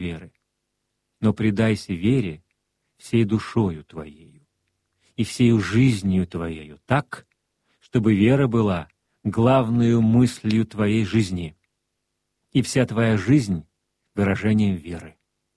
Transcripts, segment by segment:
веры, но предайся вере всей душою твоею и всею жизнью твоею так, чтобы вера была главною мыслью твоей жизни, и вся твоя жизнь — выражением веры.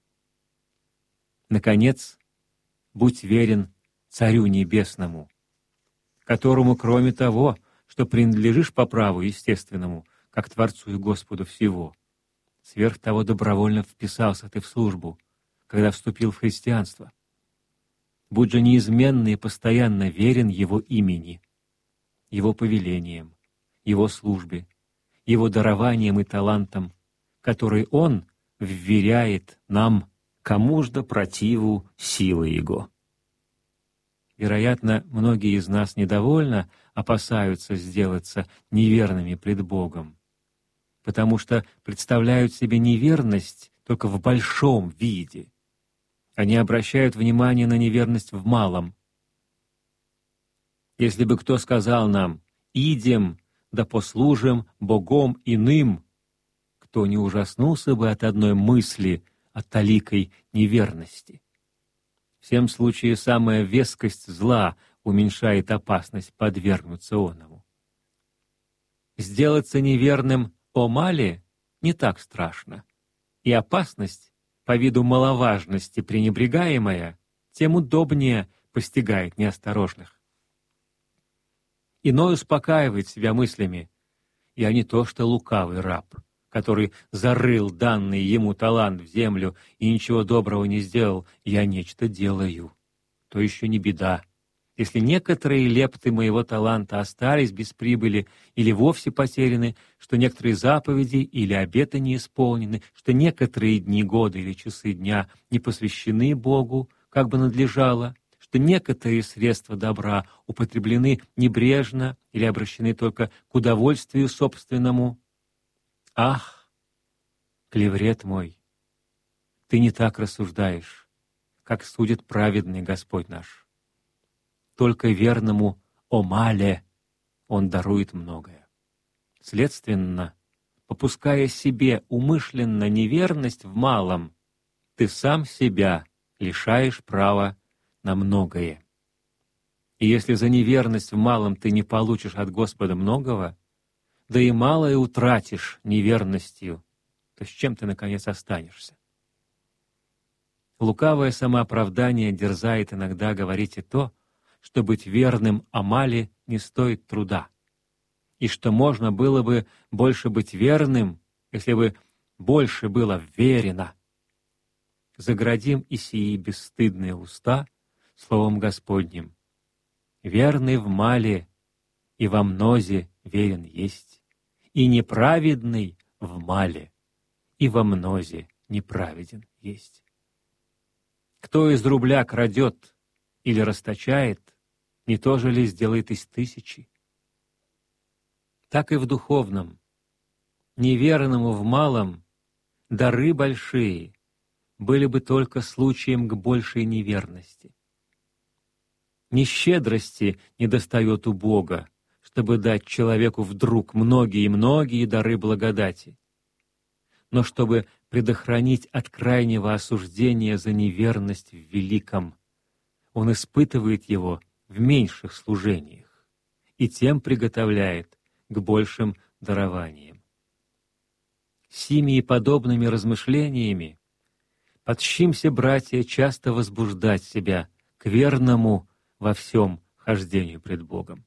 Наконец, будь верен Царю Небесному, которому, кроме того, что принадлежишь по праву естественному, как Творцу и Господу всего, сверх того добровольно вписался ты в службу, когда вступил в христианство. Будь же неизменно и постоянно верен Его имени, Его повелениям, Его службе, Его дарованиям и талантам, которые Он вверяет нам, кому ж да противу силы Его. Вероятно, многие из нас недовольно опасаются сделаться неверными пред Богом, потому что представляют себе неверность только в большом виде. Они обращают внимание на неверность в малом. Если бы кто сказал нам «идем, да послужим богом иным», кто не ужаснулся бы от одной мысли о таликой неверности? В всем случае самая вескость зла уменьшает опасность подвергнуться оному. Сделаться неверным о мале не так страшно, и опасность, по виду маловажности пренебрегаемая, тем удобнее постигает неосторожных. Иной успокаивает себя мыслями: «Я не то что лукавый раб, который зарыл данный ему талант в землю и ничего доброго не сделал, я нечто делаю. То еще не беда. Если некоторые лепты моего таланта остались без прибыли или вовсе потеряны, что некоторые заповеди или обеты не исполнены, что некоторые дни года или часы дня не посвящены Богу, как бы надлежало, что некоторые средства добра употреблены небрежно или обращены только к удовольствию собственному. Ах, клеврет мой, ты не так рассуждаешь, как судит праведный Господь наш. Только верному о мале Он дарует многое. Следственно, попуская себе умышленно неверность в малом, ты сам себя лишаешь права на многое. И если за неверность в малом ты не получишь от Господа многого, да и малое утратишь неверностью, то с чем ты, наконец, останешься? Лукавое самооправдание дерзает иногда говорить и то, что быть верным о мале не стоит труда, и что можно было бы больше быть верным, если бы больше было верено. Заградим и сии бесстыдные уста словом Господним: «Верный в мале и во мнозе верен есть, и неправедный в мале и во мнозе неправеден есть». Кто из рубля крадет или расточает, не то же ли сделает из тысячи? Так и в духовном. Неверному в малом дары большие были бы только случаем к большей неверности. Ни щедрости недостает у Бога, чтобы дать человеку вдруг многие-многие дары благодати, но чтобы предохранить от крайнего осуждения за неверность в великом, Он испытывает его в меньших служениях и тем приготовляет к большим дарованиям. Сими и подобными размышлениями подщимся, братья, часто возбуждать себя к верному во всем хождению пред Богом.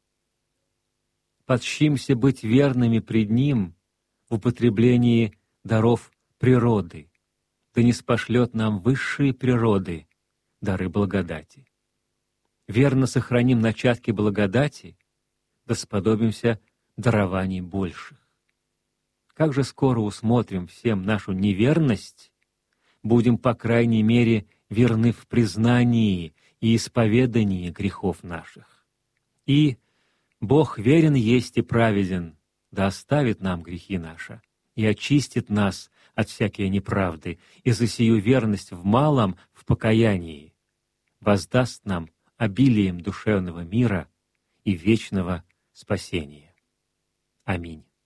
Подщимся быть верными пред Ним в употреблении даров природы, да не спошлет нам высшие природы, дары благодати. Верно сохраним начатки благодати, да сподобимся дарований больших. Как же скоро усмотрим всем нашу неверность, будем, по крайней мере, верны в признании и исповедании грехов наших. И Бог верен есть и праведен, да оставит нам грехи наши и очистит нас от всякой неправды, и за сию верность в малом, в покаянии, воздаст нам обилием душевного мира и вечного спасения. Аминь.